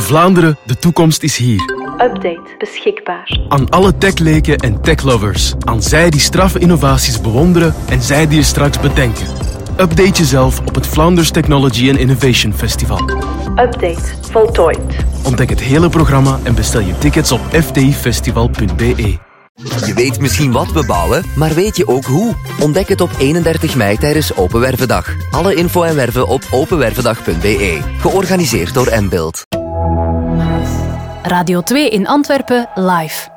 Vlaanderen, de toekomst is hier. Update beschikbaar. Aan alle techleken en techlovers. Aan zij die straffe innovaties bewonderen en zij die je straks bedenken. Update jezelf op het Flanders Technology and Innovation Festival. Update voltooid. Ontdek het hele programma en bestel je tickets op fdifestival.be. Je weet misschien wat we bouwen, maar weet je ook hoe? Ontdek het op 31 mei tijdens Open Wervendag. Alle info en werven op openwervendag.be. Georganiseerd door Mbuild. Radio 2 in Antwerpen live.